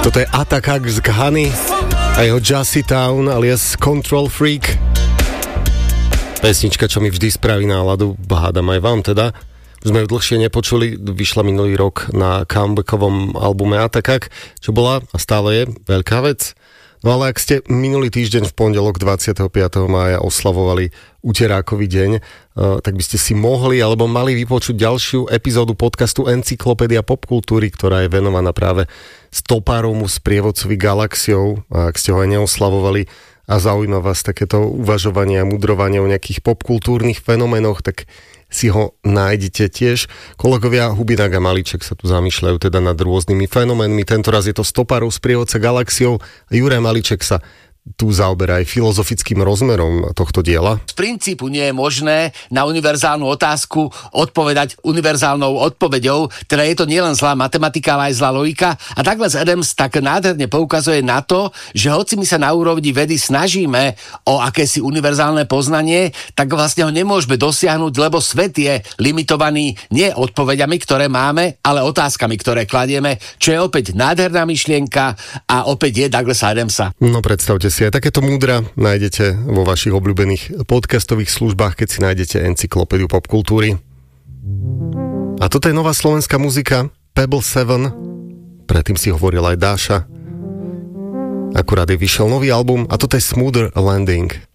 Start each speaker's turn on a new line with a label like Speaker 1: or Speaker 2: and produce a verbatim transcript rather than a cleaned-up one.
Speaker 1: Toto je Attack z Ghany a jeho Jassy Town alias Control Freak. Pesnička, čo mi vždy spraví náladu, hádam aj vám teda. Už sme ju dlhšie nepočuli, vyšla minulý rok na comebackovom albume Attack, čo bola a stále je veľká vec. No ale ak ste minulý týždeň v pondelok dvadsiateho piateho mája oslavovali Uterákový deň, uh, tak by ste si mohli alebo mali vypočuť ďalšiu epizódu podcastu Encyklopédia popkultúry, ktorá je venovaná práve stopárovmu sprievodcovi galaxiou. A ak ste ho aj neoslavovali a zaujíma vás takéto uvažovanie a mudrovanie o nejakých popkultúrnych fenoménoch, tak si ho nájdete tiež. Kolegovia Hubinák a Malíček sa tu zamýšľajú teda nad rôznymi fenoménmi. Tentoraz je to stopárov sprievodca galaxiou a Juraj Malíček sa tu zaoberá aj filozofickým rozmerom tohto diela.
Speaker 2: Z princípu nie je možné na univerzálnu otázku odpovedať univerzálnou odpoveďou, teda je to nielen zlá matematika, ale aj zlá logika. A Douglas Adams tak nádherne poukazuje na to, že hoci my sa na úrovni vedy snažíme o akési univerzálne poznanie, tak vlastne ho nemôžeme dosiahnuť, lebo svet je limitovaný nie odpoveďami, ktoré máme, ale otázkami, ktoré kladieme, čo je opäť nádherná myšlienka a opäť je Douglasa Adamsa.
Speaker 1: No predstavte si, aj takéto múdra nájdete vo vašich obľúbených podcastových službách, keď si nájdete Encyklopédiu popkultúry. A toto je nová slovenská muzika Pebble sedem, predtým si hovoril aj Dáša. Akurát je vyšiel nový album a toto je Smoother Landing.